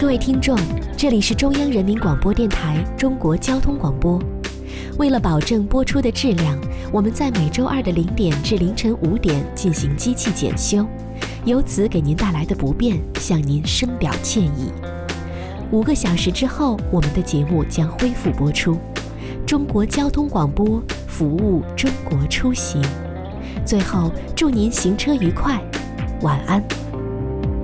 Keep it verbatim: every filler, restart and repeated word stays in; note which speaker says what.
Speaker 1: 各位听众，这里是中央人民广播电台中国交通广播。为了保证播出的质量，我们在每周二的零点至凌晨五点进行机器检修，由此给您带来的不便，向您深表歉意。五个小时之后，我们的节目将恢复播出。中国交通广播，服务中国出行。最后，祝您行车愉快，晚安。